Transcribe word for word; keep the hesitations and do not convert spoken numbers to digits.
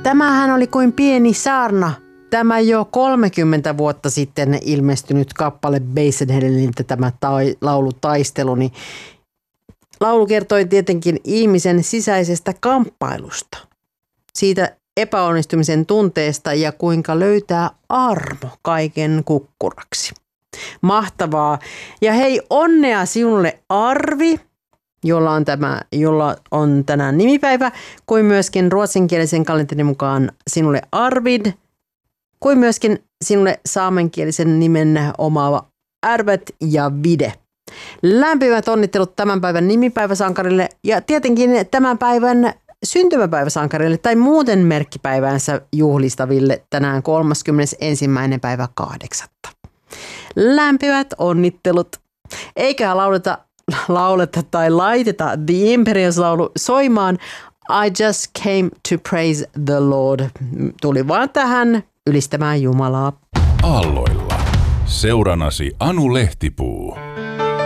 Tämähän oli kuin pieni saarna. Tämä jo kolmekymmentä vuotta sitten ilmestynyt kappale Basenheadiltä, tämä tai, laulutaistelu, niin laulu kertoi tietenkin ihmisen sisäisestä kamppailusta, siitä epäonnistumisen tunteesta ja kuinka löytää armo kaiken kukkuraksi. Mahtavaa. Ja hei, onnea sinulle Arvi, jolla on, tämä, jolla on tänään nimipäivä, kuin myöskin ruotsinkielisen kalenterin mukaan sinulle Arvid, kuin myöskin sinulle saamenkielisen nimen omaava Arvet ja Vide. Lämpimät onnittelut tämän päivän nimipäiväsankarille ja tietenkin tämän päivän syntymäpäiväsankarille tai muuten merkkipäiväänsä juhlistaville tänään kolmaskymmenesensimmäinen päivä kahdeksatta. Lämpimät onnittelut. Eikä lauleta, lauleta tai laiteta The Imperials-laulu soimaan I just came to praise the Lord. Tuli vaan tähän ylistämään Jumalaa. Aalloilla. Seuranasi Anu Lehtipuu.